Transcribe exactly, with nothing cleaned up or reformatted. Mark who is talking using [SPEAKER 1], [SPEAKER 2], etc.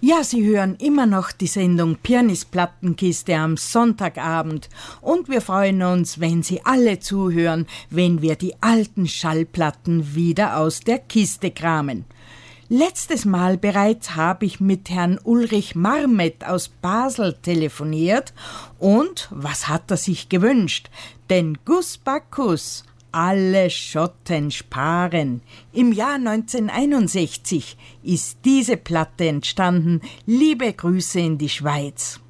[SPEAKER 1] Ja, Sie hören immer noch die Sendung Pirnis Plattenkiste am Sonntagabend und wir freuen uns, wenn Sie alle zuhören, wenn wir die alten Schallplatten wieder aus der Kiste kramen. Letztes Mal bereits habe ich mit Herrn Ulrich Marmet aus Basel telefoniert und was hat er sich gewünscht? Den Gus Bacchus, alle Schotten sparen. Im Jahr neunzehnhunderteinundsechzig ist diese Platte entstanden. Liebe Grüße in die Schweiz.